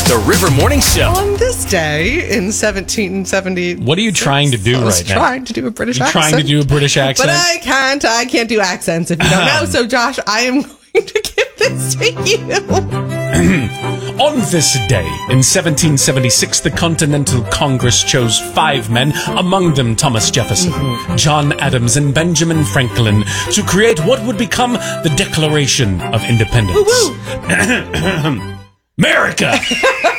The River Morning Show. On this day in 1770. What are you trying to do right now? I was trying to do a British accent. Trying to do a British accent? But I can't do accents if you don't know. So, Josh, I am going to give this to you. On this day, in 1776, the Continental Congress chose 5 men, among them Thomas Jefferson, John Adams, and Benjamin Franklin, to create what would become the Declaration of Independence. Woo-woo. America!